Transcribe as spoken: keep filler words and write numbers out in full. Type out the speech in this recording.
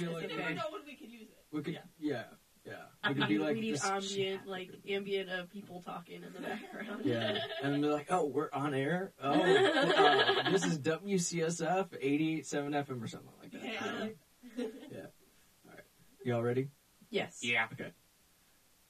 feel like I never know when we could use it. we could, yeah, yeah. I We could mean, be like we need this- ambient, like ambient of people talking in the background. Yeah, and they're like, "Oh, we're on air. Oh, uh, this is W C S F eighty-eight point seven F M or something like that." I don't know. Yeah. All right. Y'all ready? Yes. Yeah. Okay.